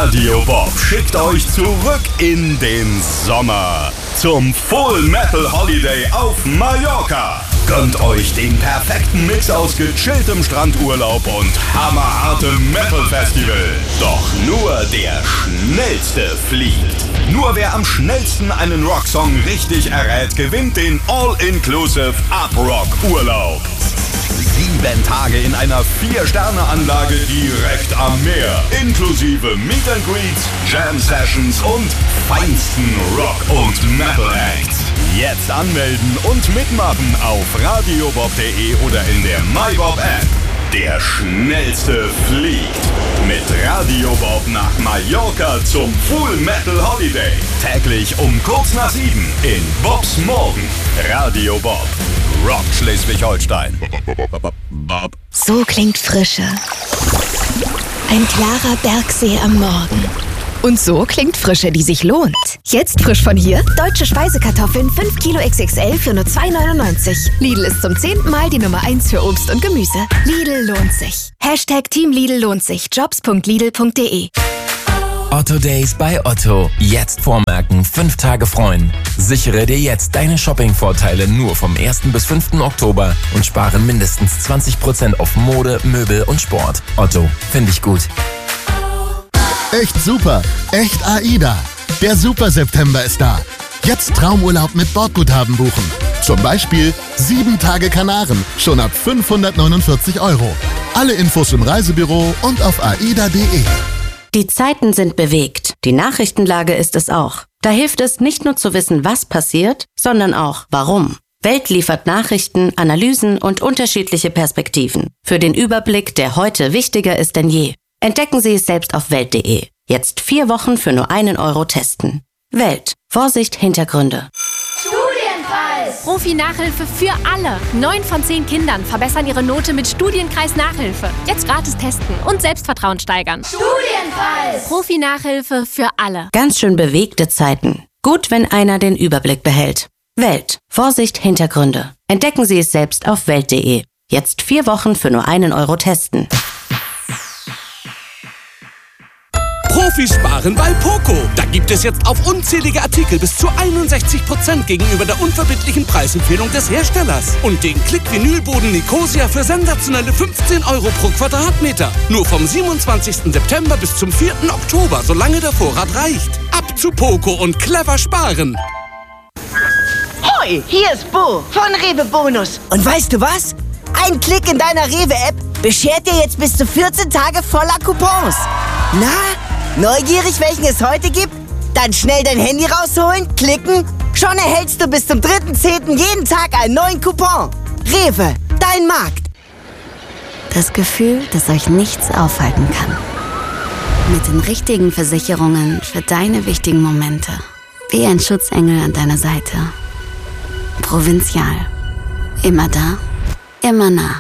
Radio Bob schickt euch zurück in den Sommer. Zum Full Metal Holiday auf Mallorca. Gönnt euch den perfekten Mix aus gechilltem Strandurlaub und hammerhartem Metal-Festival. Doch nur der Schnellste fliegt. Nur wer am schnellsten einen Rocksong richtig errät, gewinnt den All-Inclusive Up-Rock-Urlaub. 7 Tage in einer 4-Sterne-Anlage direkt am Meer. Inklusive Meet and Greets, Jam-Sessions und feinsten Rock- und Metal-Acts. Jetzt anmelden und mitmachen auf radiobob.de oder in der MyBob-App. Der Schnellste fliegt. Mit Radio Bob nach Mallorca zum Full Metal Holiday. Täglich um kurz nach 7 in Bobs Morgen. Radio Bob. Rock Schleswig-Holstein. So klingt Frische. Ein klarer Bergsee am Morgen. Und so klingt Frische, die sich lohnt. Jetzt frisch von hier: deutsche Speisekartoffeln 5 Kilo XXL für nur 2,99. Lidl ist zum 10. Mal die Nummer 1 für Obst und Gemüse. Lidl lohnt sich. #Team Lidl lohnt sich. Jobs.lidl.de. Otto Days bei Otto. Jetzt vormerken, 5 Tage freuen. Sichere dir jetzt deine Shopping-Vorteile nur vom 1. bis 5. Oktober und spare mindestens 20% auf Mode, Möbel und Sport. Otto, finde ich gut. Echt super, echt AIDA. Der Super September ist da. Jetzt Traumurlaub mit Bordguthaben buchen. Zum Beispiel 7 Tage Kanaren, schon ab 549 €. Alle Infos im Reisebüro und auf aida.de. Die Zeiten sind bewegt. Die Nachrichtenlage ist es auch. Da hilft es nicht nur zu wissen, was passiert, sondern auch warum. Welt liefert Nachrichten, Analysen und unterschiedliche Perspektiven. Für den Überblick, der heute wichtiger ist denn je. Entdecken Sie es selbst auf welt.de. Jetzt 4 Wochen für nur 1 € testen. Welt. Vorsicht, Hintergründe. Studienpreis! Profi-Nachhilfe für alle. 9 von 10 Kindern verbessern ihre Note mit Studienkreis Nachhilfe. Jetzt gratis testen und Selbstvertrauen steigern. Studienpreis! Profi-Nachhilfe für alle. Ganz schön bewegte Zeiten. Gut, wenn einer den Überblick behält. Welt. Vorsicht, Hintergründe. Entdecken Sie es selbst auf welt.de. Jetzt 4 Wochen für nur 1 € testen. Profis sparen bei Poco. Da gibt es jetzt auf unzählige Artikel bis zu 61% gegenüber der unverbindlichen Preisempfehlung des Herstellers. Und den Klick-Vinylboden Nicosia für sensationelle 15 € pro Quadratmeter. Nur vom 27. September bis zum 4. Oktober, solange der Vorrat reicht. Ab zu Poco und clever sparen. Hoi, hier ist Bo von Rewe Bonus. Und weißt du was? Ein Klick in deiner Rewe-App beschert dir jetzt bis zu 14 Tage voller Coupons. Na? Neugierig, welchen es heute gibt? Dann schnell dein Handy rausholen, klicken. Schon erhältst du bis zum 3.10. jeden Tag einen neuen Coupon. Rewe, dein Markt. Das Gefühl, dass euch nichts aufhalten kann. Mit den richtigen Versicherungen für deine wichtigen Momente. Wie ein Schutzengel an deiner Seite. Provinzial. Immer da, immer nah.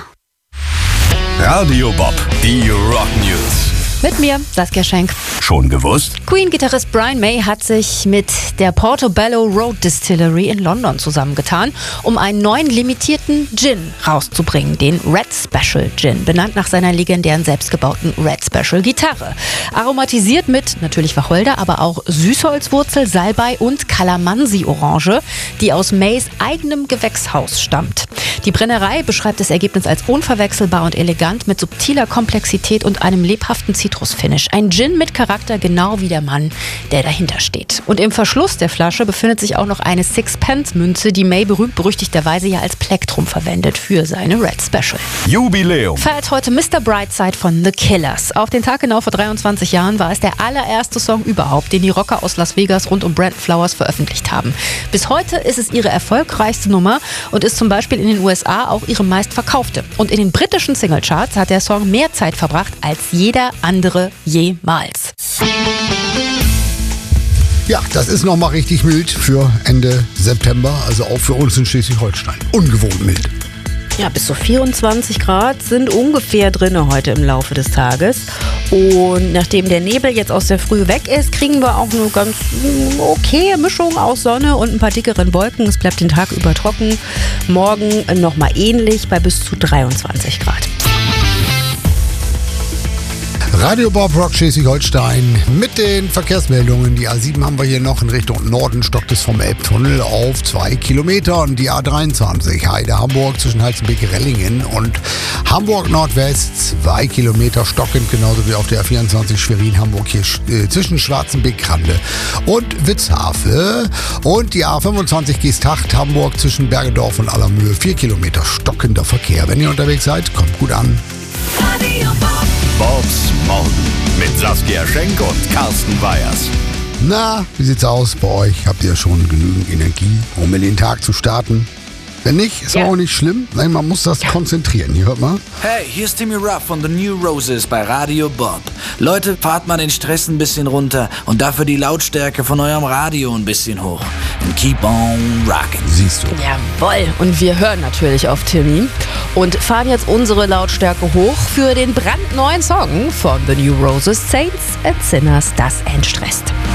Radio Bob, die Rock News. Mit mir, Saskia Schenk. Schon gewusst? Queen-Gitarrist Brian May hat sich mit der Portobello Road Distillery in London zusammengetan, um einen neuen limitierten Gin rauszubringen, den Red Special Gin, benannt nach seiner legendären selbstgebauten Red Special Gitarre. Aromatisiert mit natürlich Wacholder, aber auch Süßholzwurzel, Salbei und Kalamansi-Orange, die aus Mays eigenem Gewächshaus stammt. Die Brennerei beschreibt das Ergebnis als unverwechselbar und elegant mit subtiler Komplexität und einem lebhaften Zitrusfinish. Ein Gin mit Charakter, genau wie der Mann, der dahinter steht. Und im Verschluss der Flasche befindet sich auch noch eine Sixpence-Münze, die May berühmt-berüchtigterweise ja als Plektrum verwendet für seine Red Special. Jubiläum. Feiert heute Mr. Brightside von The Killers. Auf den Tag genau vor 23 Jahren war es der allererste Song überhaupt, den die Rocker aus Las Vegas rund um Brandon Flowers veröffentlicht haben. Bis heute ist es ihre erfolgreichste Nummer und ist zum Beispiel in den USA auch ihre meistverkaufte. Und in den britischen Singlecharts hat der Song mehr Zeit verbracht als jeder andere jemals. Ja, das ist nochmal richtig mild für Ende September, also auch für uns in Schleswig-Holstein. Ungewohnt mild. Ja, bis zu 24 Grad sind ungefähr drin heute im Laufe des Tages. Und nachdem der Nebel jetzt aus der Früh weg ist, kriegen wir auch eine ganz okay Mischung aus Sonne und ein paar dickeren Wolken. Es bleibt den Tag über trocken. Morgen nochmal ähnlich bei bis zu 23 Grad. Radio Bob Rock Schleswig-Holstein mit den Verkehrsmeldungen. Die A7 haben wir hier noch in Richtung Norden, stockt es vom Elbtunnel auf 2 Kilometer. Und die A23 Heide-Hamburg zwischen Halstenbek-Rellingen und Hamburg-Nordwest 2 Kilometer stockend, genauso wie auf der A24 Schwerin-Hamburg hier zwischen Schwarzenbeck-Rande und Witzhafe. Und die A25 Geesthacht-Hamburg zwischen Bergedorf und Allermühe 4 Kilometer stockender Verkehr. Wenn ihr unterwegs seid, kommt gut an. Radio Bob. Bobs Morgen mit Saskia Schenk und Carsten Weyers. Na, wie sieht's aus bei euch? Habt ihr schon genügend Energie, um in den Tag zu starten? Wenn nicht, ist auch nicht schlimm. Nein, man muss das konzentrieren. Hier, hört mal. Hey, hier ist Timmy Ruff von The New Roses bei Radio Bob. Leute, fahrt mal den Stress ein bisschen runter und dafür die Lautstärke von eurem Radio ein bisschen hoch. And keep on rocking. Siehst du. Jawohl. Und wir hören natürlich auf Timmy und fahren jetzt unsere Lautstärke hoch für den brandneuen Song von The New Roses, Saints and Sinners, das entstresst.